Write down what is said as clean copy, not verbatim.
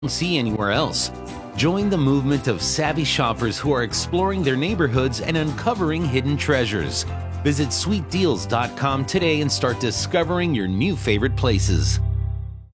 see anywhere else. Join the movement of savvy shoppers who are exploring their neighborhoods and uncovering hidden treasures. Visit sweetdeals.com today and start discovering your new favorite places.